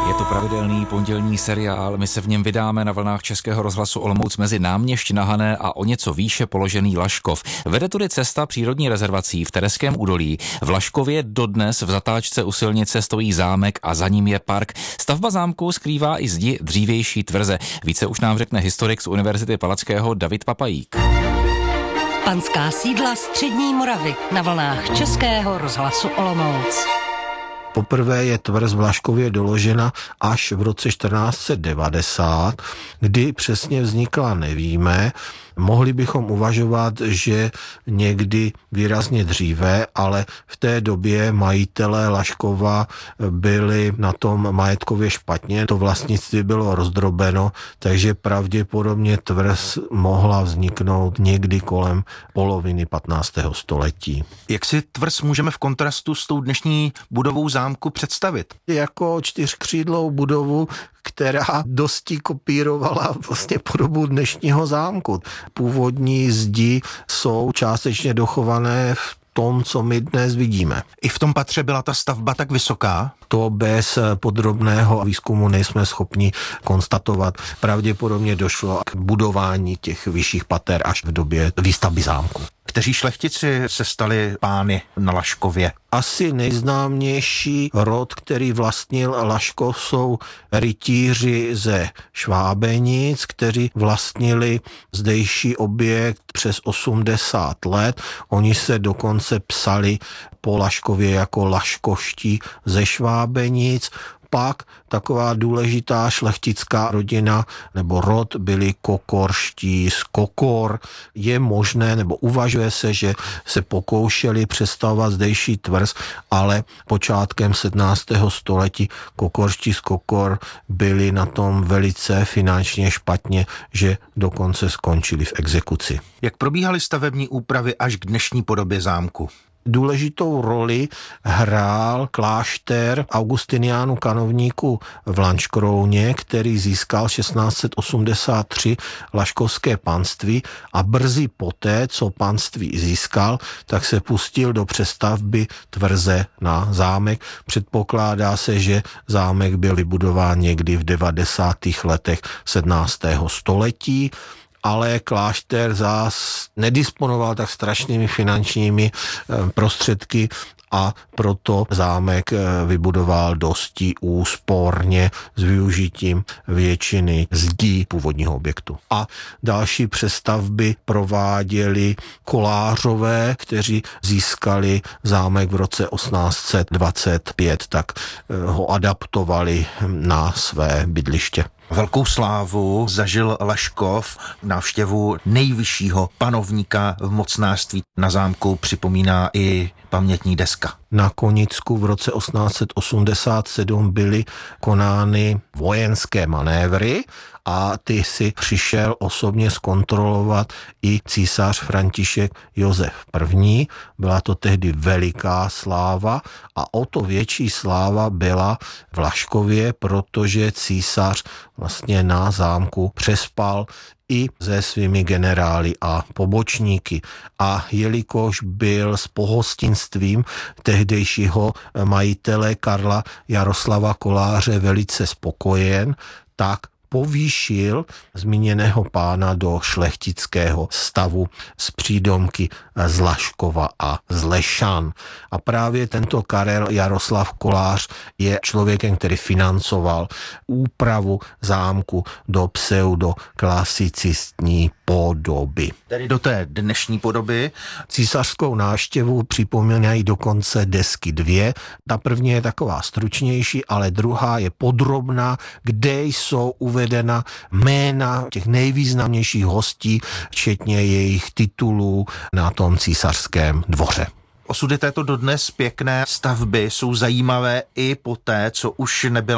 Je to pravidelný pondělní seriál, my se v něm vydáme na vlnách Českého rozhlasu Olomouc mezi Náměšť na Hané a o něco výše položený Laškov. Vede tudy cesta přírodní rezervací v Tereském údolí. V Laškově dodnes v zatáčce u silnice stojí zámek a za ním je park. Stavba zámku skrývá i zdi dřívější tvrze. Více už nám řekne historik z Univerzity Palackého David Papajík. Panská sídla střední Moravy na vlnách Českého rozhlasu Olomouc. Poprvé je tvrz v Laškově doložena až v roce 1490, kdy přesně vznikla, nevíme. Mohli bychom uvažovat, že někdy výrazně dříve, ale v té době majitelé Laškova byli na tom majetkově špatně, to vlastnictví bylo rozdrobeno, takže pravděpodobně tvrz mohla vzniknout někdy kolem poloviny 15. století. Jak si tvrz můžeme v kontrastu s tou dnešní budovou zámku představit? Jako čtyřkřídlou budovu, která dosti kopírovala vlastně podobu dnešního zámku. Původní zdi jsou částečně dochované v tom, co my dnes vidíme. I v tom patře byla ta stavba tak vysoká? To bez podrobného výzkumu nejsme schopni konstatovat. Pravděpodobně došlo k budování těch vyšších pater až v době výstavby zámku. Kteří šlechtici se stali pány na Laškově? Asi nejznámější rod, který vlastnil Laškov, jsou rytíři ze Švábenic, kteří vlastnili zdejší objekt přes 80 let. Oni se dokonce psali po Laškově jako Laškoští ze Švábenic. Pak taková důležitá šlechtická rodina nebo rod byli Kokorští z Kokor. Je možné, nebo uvažuje se, že se pokoušeli přestavovat zdejší tvrz, ale počátkem 17. století Kokorští z Kokor byli na tom velice finančně špatně, že dokonce skončili v exekuci. Jak probíhaly stavební úpravy až k dnešní podobě zámku? Důležitou roli hrál klášter Augustiniánů kanovníků v Lanškrouně, který získal 1683 laškovské panství a brzy poté, co panství získal, tak se pustil do přestavby tvrze na zámek. Předpokládá se, že zámek byl vybudován někdy v 90. letech 17. století, ale klášter zás nedisponoval tak strašnými finančními prostředky a proto zámek vybudoval dosti úsporně s využitím většiny zdí původního objektu. A další přestavby prováděli kolářové, kteří získali zámek v roce 1825, tak ho adaptovali na své bydliště. Velkou slávu zažil Laškov, návštěvu nejvyššího panovníka v mocnářství na zámku připomíná i pamětní deska. Na Konicku v roce 1887 byly konány vojenské manévry a ty si přišel osobně zkontrolovat i císař František Josef I. Byla to tehdy veliká sláva a o to větší sláva byla v Laškově, protože císař vlastně na zámku přespal i se svými generály a pobočníky. A jelikož byl s pohostinstvím tehdejšího majitele Karla Jaroslava Koláře velice spokojen, tak povýšil zmíněného pána do šlechtického stavu z přídomky z Laškova a z Lešan. A právě tento Karel Jaroslav Kolář je člověkem, který financoval úpravu zámku do pseudoklasicistní podoby. Tedy do té dnešní podoby. Císařskou návštěvu připomínají dokonce desky 2. Ta první je taková stručnější, ale druhá je podrobná, kde jsou uvedena jména těch nejvýznamnějších hostí, včetně jejich titulů na tom císařském dvoře. Osudy této dodnes pěkné stavby jsou zajímavé i poté, co už nebyla